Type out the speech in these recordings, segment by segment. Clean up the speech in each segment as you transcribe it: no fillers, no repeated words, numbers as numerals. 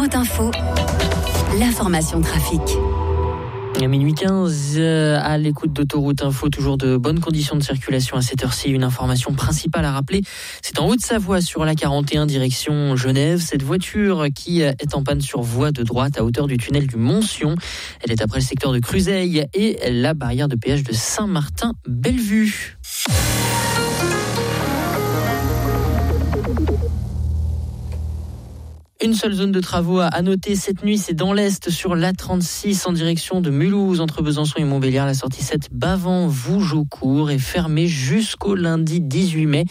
Autoroute Info, l'information trafic. À minuit 15, à l'écoute d'Autoroute Info, toujours de bonnes conditions de circulation à cette heure-ci. Une information principale à rappeler, c'est en Haute-Savoie sur la 41 direction Genève. Cette voiture qui est en panne sur voie de droite à hauteur du tunnel du Montsion. Elle est après le secteur de Cruzeil et la barrière de péage de Saint-Martin-Bellevue. Une seule zone de travaux à noter cette nuit, c'est dans l'Est sur l'A36 en direction de Mulhouse, entre Besançon et Montbéliard. La sortie 7 Bavent-Vougeaucourt est fermée jusqu'au lundi 18 mai,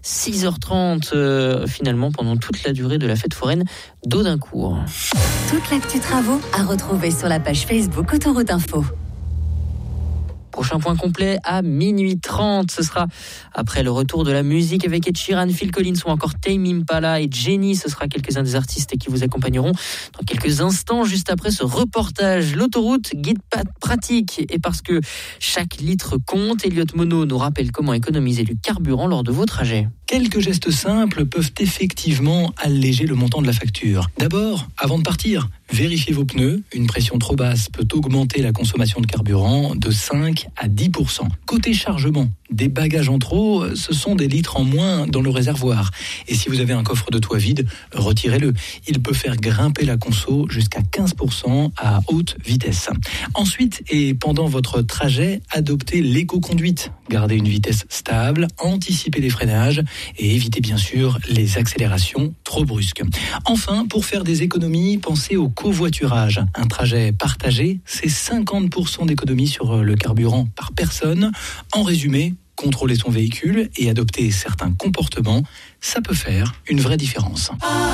6h30 finalement pendant toute la durée de la fête foraine d'Audincourt. Toute l'actu travaux à retrouver sur la page Facebook Autoroute Info. Prochain point complet à minuit 30. Ce sera après le retour de la musique avec Ed Sheeran, Phil Collins ou encore Tame Impala et Jenny. Ce sera quelques-uns des artistes qui vous accompagneront dans quelques instants, juste après ce reportage. L'autoroute, guide pratique. Et parce que chaque litre compte, Elliott Monod nous rappelle comment économiser du carburant lors de vos trajets. Quelques gestes simples peuvent effectivement alléger le montant de la facture. D'abord, avant de partir, vérifiez vos pneus. Une pression trop basse peut augmenter la consommation de carburant de 5 à 10%. Côté chargement, des bagages en trop, ce sont des litres en moins dans le réservoir. Et si vous avez un coffre de toit vide, retirez-le. Il peut faire grimper la conso jusqu'à 15% à haute vitesse. Ensuite, et pendant votre trajet, adoptez l'éco-conduite. Gardez une vitesse stable, anticipez les freinages et évitez bien sûr les accélérations trop brusques. Enfin, pour faire des économies, pensez au covoiturage. Un trajet partagé, c'est 50% d'économie sur le carburant par personne. En résumé, contrôler son véhicule et adopter certains comportements, ça peut faire une vraie différence.